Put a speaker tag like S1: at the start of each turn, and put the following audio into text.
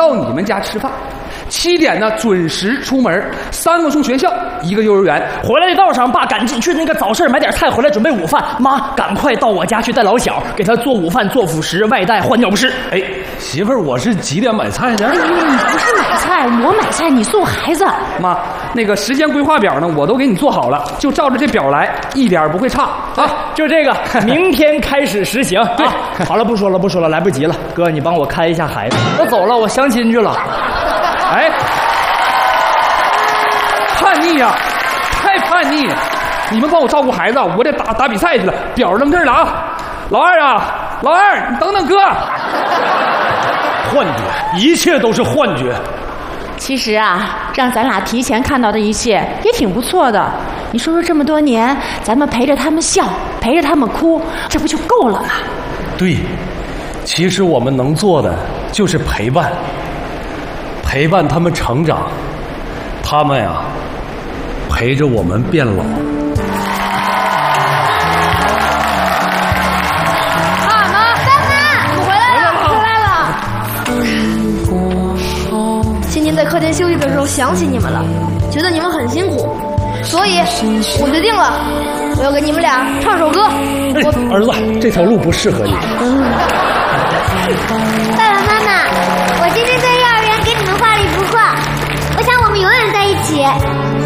S1: 到你们家吃饭，7点呢准时出门，3个送学校，1个幼儿园。
S2: 回来的道上，爸赶紧去那个早市买点菜回来准备午饭。妈，赶快到我家去带老小，给他做午饭、做辅食、外带、换尿不湿。
S3: 哎，媳妇儿，我是几点买菜的？
S4: 你不是买菜，我买菜，你送孩子。
S1: 妈，那个时间规划表呢，我都给你做好了，就照着这表来，一点不会差
S2: 啊。就这个，明天开始实行。对，好了，不说了，来不及了。哥，你帮我看一下孩子。我走了，我相亲去了。
S1: 哎，叛逆呀，太叛逆！你们帮我照顾孩子，我得打比赛去了。表扔这儿了啊，老二啊，老二，你等等哥。
S3: 幻觉，一切都是幻觉。
S4: 其实啊，让咱俩提前看到的一切也挺不错的。你说说，这么多年，咱们陪着他们笑，陪着他们哭，这不就够了吗？
S3: 对，其实我们能做的就是陪伴，陪伴他们成长，他们呀，陪着我们变老。
S5: 今天在课间休息的时候想起你们了，觉得你们很辛苦，所以我决定了，我要给你们俩唱首歌。
S3: 儿子，这条路不适合你。
S6: 爸爸妈妈，我今天在幼儿园给你们画了一幅画，我想我们永远在一起。